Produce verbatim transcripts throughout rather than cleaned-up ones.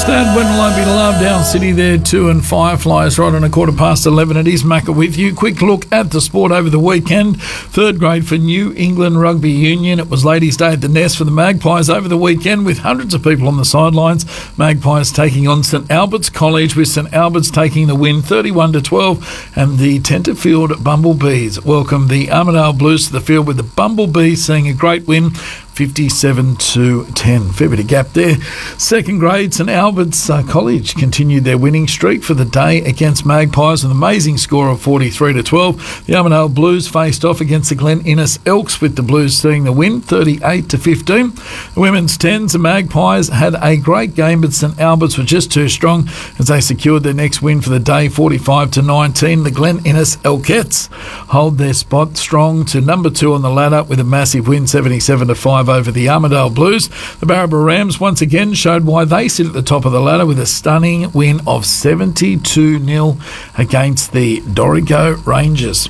That When Will I Be Loved, Our City there too, and Fireflies right on a quarter past eleven. It is Macca with you. Quick look at the sport over the weekend. Third grade for New England Rugby Union. It was Ladies' Day at the Nest for the Magpies over the weekend with hundreds of people on the sidelines. Magpies taking on St Albert's College with St Albert's taking the win thirty-one to twelve, and the Tenterfield Bumblebees welcome the Armidale Blues to the field with the Bumblebees seeing a great win fifty-seven to ten. Fair bit of gap there. Second grade, St Albert's uh, College continued their winning streak for the day against Magpies with an amazing score of forty-three to twelve. The Armidale Blues faced off against the Glen Innes Elks with the Blues seeing the win thirty-eight to fifteen. The women's tens, the Magpies had a great game, but St Albert's were just too strong as they secured their next win for the day forty-five to nineteen. The Glen Innes Elkettes hold their spot strong to number two on the ladder with a massive win seventy-seven to five over the Armidale Blues. The Barrabra Rams once again showed why they sit at the top of the ladder with a stunning win of seventy-two nil against the Dorrigo Rangers.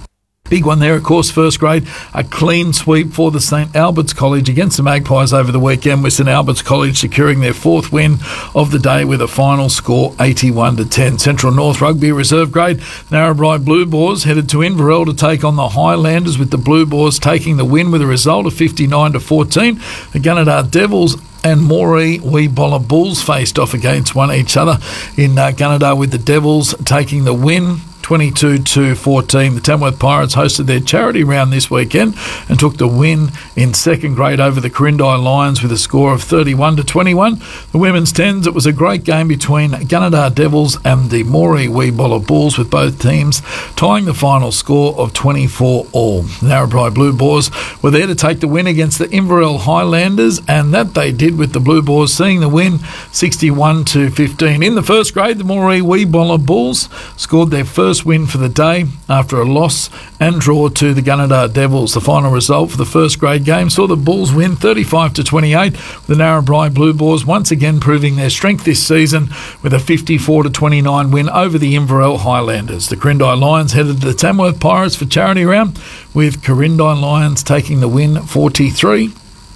Big one there, of course, first grade, a clean sweep for the St Albert's College against the Magpies over the weekend, with St Albert's College securing their fourth win of the day with a final score eighty-one to ten. Central North Rugby reserve grade, Narrabri Blue Boars headed to Inverell to take on the Highlanders, with the Blue Boars taking the win with a result of fifty-nine to fourteen. The Gunnedah Devils and Moree Weebola Bulls faced off against one each other in uh, Gunnedah, with the Devils taking the win twenty-two to fourteen. The Tamworth Pirates hosted their charity round this weekend and took the win in second grade over the Corindai Lions with a score of thirty-one to twenty-one. The women's tens, it was a great game between Gunnedah Devils and the Moree Weebola Bulls, with both teams tying the final score of twenty-four all. The Narrabri Blue Boars were there to take the win against the Inverell Highlanders, and that they did, with the Blue Boars seeing the win sixty-one to fifteen. In the first grade, the Moree Weebola Bulls scored their first win for the day after a loss and draw to the Gunnedah Devils. The final result for the first grade game saw the Bulls win thirty-five to twenty-eight, with the Narrabri Blue Boars once again proving their strength this season with a fifty-four to twenty-nine win over the Inverell Highlanders. The Corindai Lions headed to the Tamworth Pirates for charity round, with Corindai Lions taking the win forty-three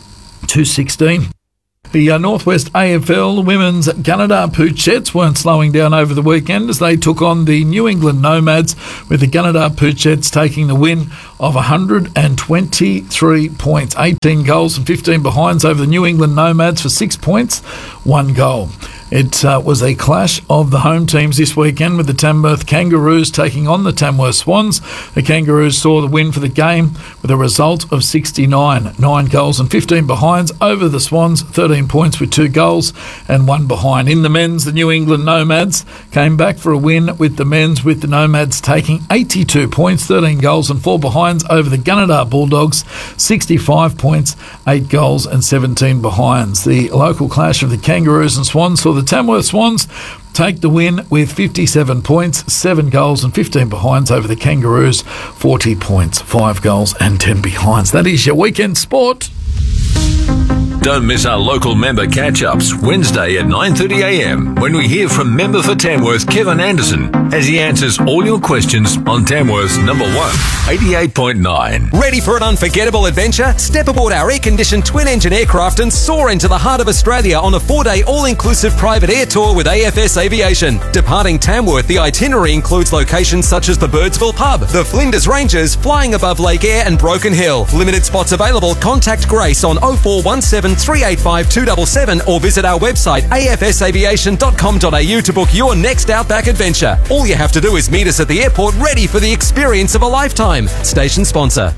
to sixteen. The uh, Northwest A F L women's Gunnedah Poochettes weren't slowing down over the weekend as they took on the New England Nomads, with the Gunnedah Poochettes taking the win of one hundred twenty-three points, eighteen goals and fifteen behinds over the New England Nomads for six points, one goal. It uh, was a clash of the home teams this weekend, with the Tamworth Kangaroos taking on the Tamworth Swans. The Kangaroos saw the win for the game with a result of sixty-nine, nine goals and fifteen behinds over the Swans, thirteen points with two goals and one behind. In the men's, the New England Nomads came back for a win with the men's, with the Nomads taking eighty-two points, thirteen goals and four behinds over the Gunnedah Bulldogs, sixty-five points, eight goals and seventeen behinds. The local clash of the Kangaroos and Swans saw the Tamworth Swans take the win with fifty-seven points, seven goals and fifteen behinds over the Kangaroos, forty points, five goals and ten behinds. That is your weekend sport. Don't miss our local member catch-ups Wednesday at nine thirty a m when we hear from member for Tamworth Kevin Anderson as he answers all your questions on Tamworth's number one, eighty-eight point nine. Ready for an unforgettable adventure? Step aboard our air-conditioned twin-engine aircraft and soar into the heart of Australia on a four-day all-inclusive private air tour with A F S Aviation. Departing Tamworth, the itinerary includes locations such as the Birdsville Pub, the Flinders Ranges, flying above Lake Eyre and Broken Hill. Limited spots available. Contact Grace on oh four one seven, three eight five, two seven seven or visit our website a f s aviation dot com dot a u to book your next outback adventure. All you have to do is meet us at the airport, ready for the experience of a lifetime. Station sponsor.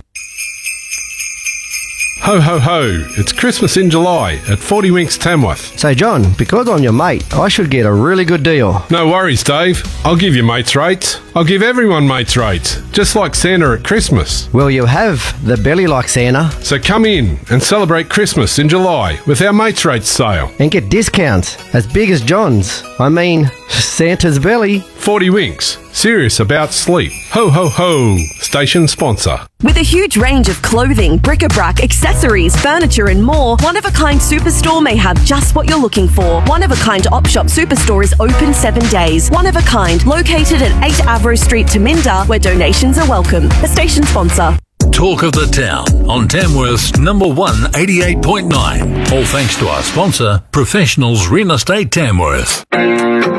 Ho, ho, ho. It's Christmas in July at forty Winks Tamworth. Say, John, because I'm your mate, I should get a really good deal. No worries, Dave. I'll give you mates rates. I'll give everyone mates rates, just like Santa at Christmas. Well, you have the belly like Santa. So come in and celebrate Christmas in July with our mates rates sale. And get discounts as big as John's. I mean, Santa's belly. forty Winks. Serious about sleep. Ho, ho, ho. Station sponsor. With a huge range of clothing, bric-a-brac, accessories, furniture and more, One of a Kind Superstore may have just what you're looking for. One of a Kind Op Shop Superstore is open seven days. One of a Kind, located at eight Avro Street, Taminda, where donations are welcome. A station sponsor. talk of the town on Tamworth's number one eighty-eight point nine. All thanks to our sponsor, Professionals Real Estate Tamworth.